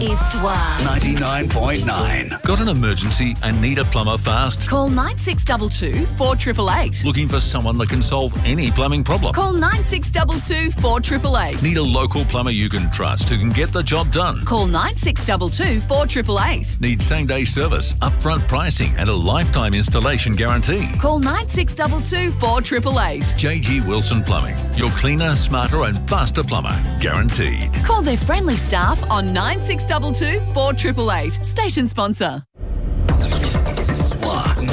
is SWA 99.9. Got an emergency and need a plumber fast? Call 9622 4888. Looking for someone that can solve any plumbing problem? Call 9622 4888. Need a local plumber you can trust who can get the job done? Call 9622 4888. Need same-day service, upfront pricing and a lifetime installation guarantee? Call 9622 4888. JG Wilson Plumbing. Your cleaner, smarter and faster plumber. Guaranteed. Call their friendly staff on 9622 4888. Station sponsor. SWA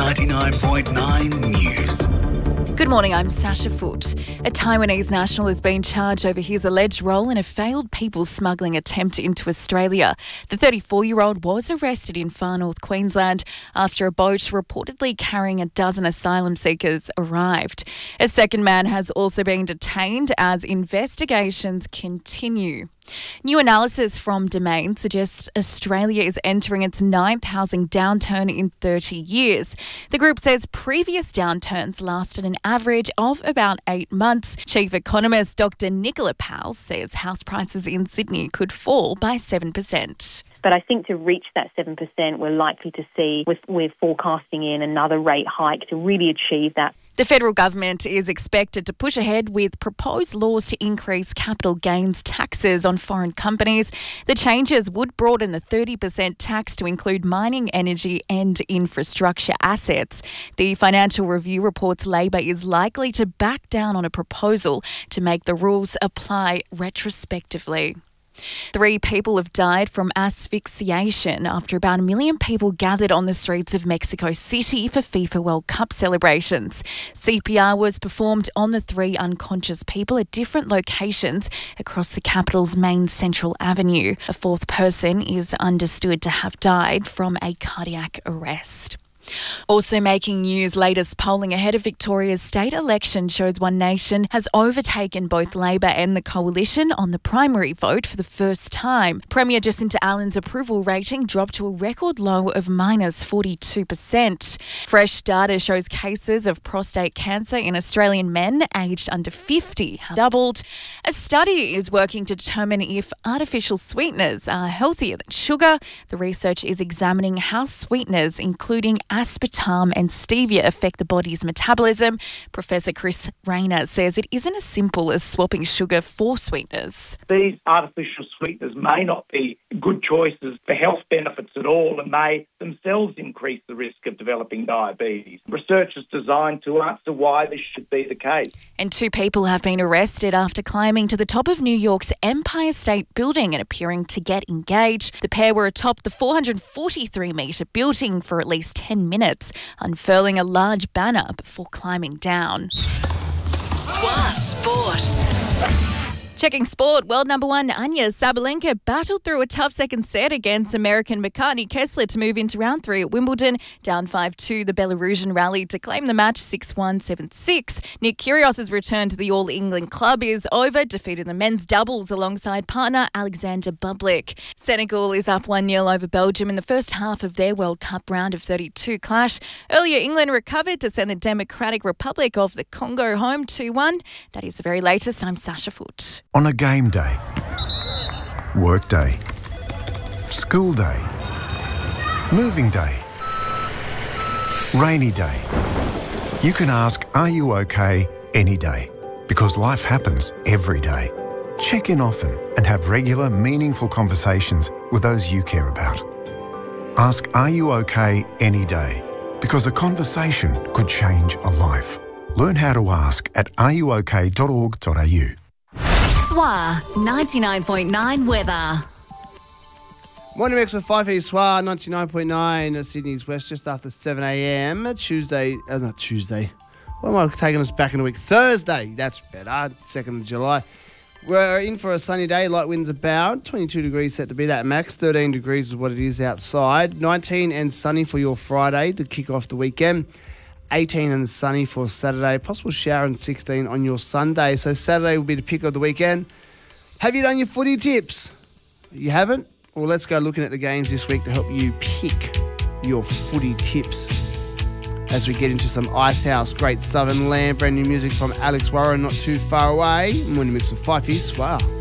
99.9 News. Good morning, I'm Sasha Foote. A Taiwanese national has been charged over his alleged role in a failed people smuggling attempt into Australia. The 34-year-old was arrested in far north Queensland after a boat reportedly carrying a dozen asylum seekers arrived. A second man has also been detained as investigations continue. New analysis from Domain suggests Australia is entering its 9th housing downturn in 30 years. The group says previous downturns lasted an average of about 8 months. Chief economist Dr. Nicola Powell says house prices in Sydney could fall by 7%. But I think to reach that 7%, we're likely to see, we're forecasting in another rate hike to really achieve that. The federal government is expected to push ahead with proposed laws to increase capital gains taxes on foreign companies. The changes would broaden the 30% tax to include mining, energy and infrastructure assets. The Financial Review reports Labor is likely to back down on a proposal to make the rules apply retrospectively. 3 people have died from asphyxiation after about 1 million people gathered on the streets of Mexico City for FIFA World Cup celebrations. CPR was performed on the 3 unconscious people at different locations across the capital's main central avenue. A 4th person is understood to have died from a cardiac arrest. Also making news, latest polling ahead of Victoria's state election shows One Nation has overtaken both Labor and the Coalition on the primary vote for the first time. Premier Jacinta Allen's approval rating dropped to a record low of minus 42%. Fresh data shows cases of prostate cancer in Australian men aged under 50 have doubled. A study is working to determine if artificial sweeteners are healthier than sugar. The research is examining how sweeteners, including aspartame and stevia, affect the body's metabolism. Professor Chris Rayner says it isn't as simple as swapping sugar for sweeteners. These artificial sweeteners may not be good choices for health benefits at all and may themselves increase the risk of developing diabetes. Research is designed to answer why this should be the case. And 2 people have been arrested after climbing to the top of New York's Empire State Building and appearing to get engaged. The pair were atop the 443-metre building for at least 10 minutes, unfurling a large banner before climbing down. SWA Sport. Checking sport, world number 1 Anya Sabalenka battled through a tough second set against American Makani Kessler to move into round 3 at Wimbledon. Down 5-2, the Belarusian rallied to claim the match 6-1, 7-6. Nick Kyrgios's return to the All England club is over, defeated the men's doubles alongside partner Alexander Bublik. Senegal is up 1-0 over Belgium in the first half of their World Cup round of 32 clash. Earlier, England recovered to send the Democratic Republic of the Congo home 2-1. That is the very latest. I'm Sasha Foote. On a game day, work day, school day, moving day, rainy day, you can ask, are you okay, any day? Because life happens every day. Check in often and have regular, meaningful conversations with those you care about. Ask, are you okay, any day? Because a conversation could change a life. Learn how to ask at areyouok.org.au. SWA 99.9 weather. Morning mix with 5 East SWA 99.9 Sydney's West just after 7 a.m. Tuesday. Why am I taking us back in a week? Thursday, that's better, 2nd of July. We're in for a sunny day, light winds about, 22 degrees set to be that max, 13 degrees is what it is outside, 19 and sunny for your Friday to kick off the weekend. 18 and sunny for Saturday. Possible shower and 16 on your Sunday. So Saturday will be the pick of the weekend. Have you done your footy tips? You haven't? Well, let's go looking at the games this week to help you pick your footy tips. As we get into some Icehouse, Great Southern Land, brand new music from Alex Warren, not too far away. Morning mix with 5 East SWA.